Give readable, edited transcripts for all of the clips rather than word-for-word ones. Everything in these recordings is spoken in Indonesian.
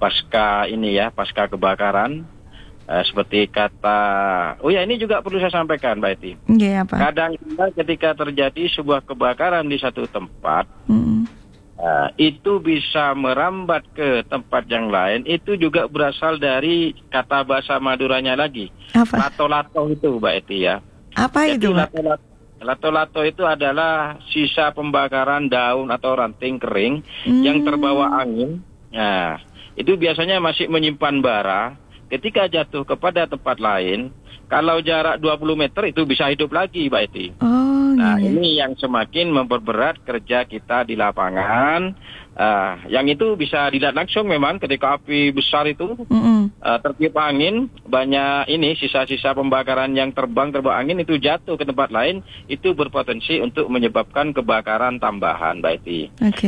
pasca ini ya, pasca kebakaran. Seperti kata, ini juga perlu saya sampaikan, Mbak Eti. Apa? Kadang ketika terjadi sebuah kebakaran di satu tempat, itu bisa merambat ke tempat yang lain. Itu juga berasal dari kata bahasa Maduranya lagi. Apa? Lato-lato itu, Mbak Eti ya. Apa Jadi, itu, Pak? Lato-lato itu adalah sisa pembakaran daun atau ranting kering yang terbawa angin. Nah, itu biasanya masih menyimpan bara. Ketika jatuh kepada tempat lain, kalau jarak 20 meter itu bisa hidup lagi, Mbak Eti. Nah, ini yang semakin memperberat kerja kita di lapangan. Yang itu bisa dilihat langsung memang ketika api besar itu tertiup angin, banyak ini sisa-sisa pembakaran yang terbawa angin itu jatuh ke tempat lain, itu berpotensi untuk menyebabkan kebakaran tambahan, Mbak Eti.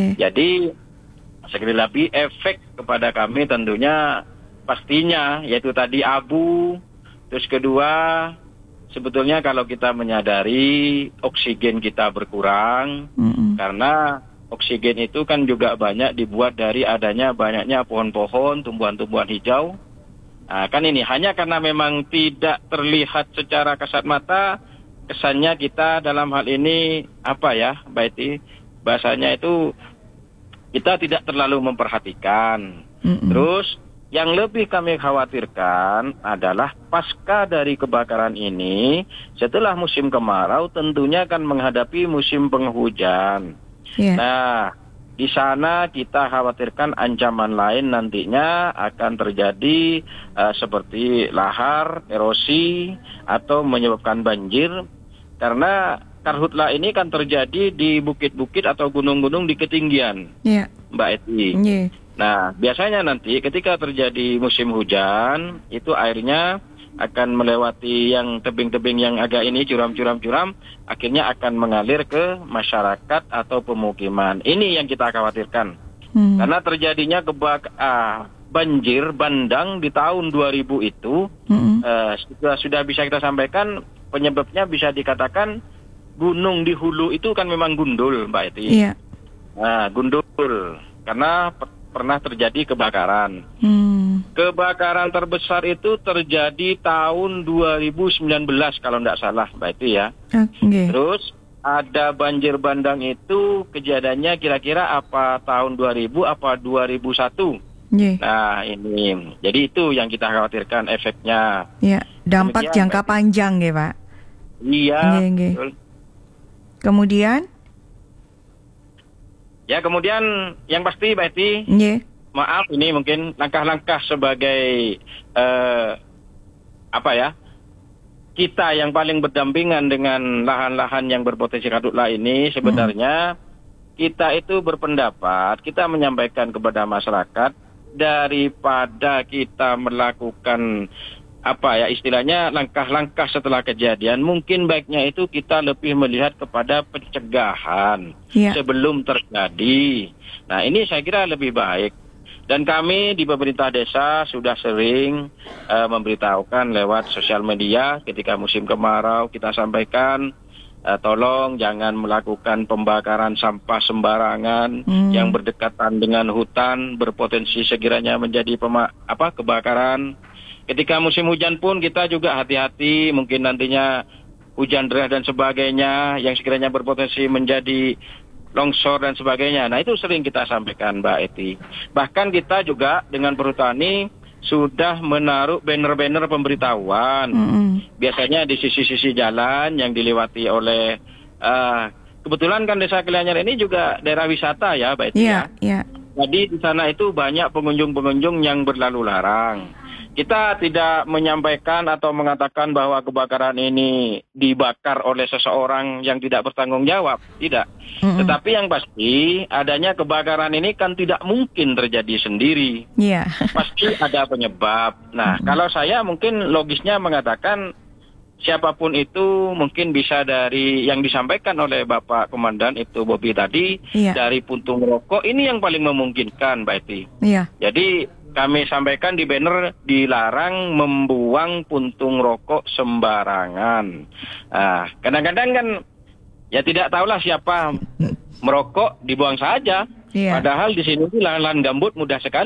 Jadi sekali lagi efek kepada kami tentunya pastinya yaitu tadi abu, terus kedua sebetulnya kalau kita menyadari oksigen kita berkurang karena oksigen itu kan juga banyak dibuat dari adanya banyaknya pohon-pohon, tumbuhan-tumbuhan hijau. Nah, kan ini hanya karena memang tidak terlihat secara kasat mata, kesannya kita dalam hal ini Mbak, bahasanya itu kita tidak terlalu memperhatikan. Terus yang lebih kami khawatirkan adalah pasca dari kebakaran ini, setelah musim kemarau tentunya akan menghadapi musim penghujan. Nah, di sana kita khawatirkan ancaman lain nantinya akan terjadi seperti lahar, erosi, atau menyebabkan banjir. Karena karhutlah ini kan terjadi di bukit-bukit atau gunung-gunung di ketinggian, Mbak Eti. Nah, biasanya nanti ketika terjadi musim hujan, itu airnya akan melewati yang tebing-tebing yang agak ini curam-curam, akhirnya akan mengalir ke masyarakat atau pemukiman. Ini yang kita khawatirkan. Karena terjadinya banjir bandang di tahun 2000 itu, sudah bisa kita sampaikan, penyebabnya bisa dikatakan gunung di hulu itu kan memang gundul, Mbak Eti. Nah, gundul karena pernah terjadi kebakaran. Kebakaran terbesar itu terjadi tahun 2019 kalau tidak salah, Mbak Eti ya. Terus ada banjir bandang itu kejadiannya kira-kira apa tahun 2000 apa 2001. Nah, ini. Jadi itu yang kita khawatirkan efeknya. Dampak jangka panjang ya, Pak. Iya. Betul. Kemudian? Ya, kemudian yang pasti Mbak Eti, maaf ini mungkin langkah-langkah sebagai kita yang paling berdampingan dengan lahan-lahan yang berpotensi karhutlah ini sebenarnya kita itu berpendapat, kita menyampaikan kepada masyarakat daripada kita melakukan istilahnya langkah-langkah setelah kejadian, mungkin baiknya itu kita lebih melihat kepada pencegahan sebelum terjadi. Nah, ini saya kira lebih baik. Dan kami di pemerintah desa sudah sering memberitahukan lewat sosial media ketika musim kemarau, kita sampaikan tolong jangan melakukan pembakaran sampah sembarangan yang berdekatan dengan hutan, berpotensi sekiranya menjadi kebakaran. Ketika musim hujan pun kita juga hati-hati, mungkin nantinya hujan deras dan sebagainya yang sekiranya berpotensi menjadi longsor dan sebagainya. Nah, itu sering kita sampaikan, Mbak Eti. Bahkan kita juga dengan Perhutani sudah menaruh banner-banner pemberitahuan. Biasanya di sisi-sisi jalan yang dilewati oleh kebetulan kan Desa Kelianyar ini juga daerah wisata ya, Mbak Eti ya. Jadi di sana itu banyak pengunjung-pengunjung yang berlalu larang. Kita tidak menyampaikan atau mengatakan bahwa kebakaran ini dibakar oleh seseorang yang tidak bertanggung jawab. Tidak. Tetapi yang pasti adanya kebakaran ini kan tidak mungkin terjadi sendiri. Pasti ada penyebab. Nah, kalau saya mungkin logisnya mengatakan siapapun itu mungkin bisa dari yang disampaikan oleh Bapak Komandan itu Bobi tadi, dari puntung rokok, ini yang paling memungkinkan, Mbak Eti. Jadi kami sampaikan di banner dilarang membuang puntung rokok sembarangan. Nah, kadang-kadang kan ya tidak tahulah siapa merokok dibuang saja. Padahal di sini lahan-lahan gambut mudah sekali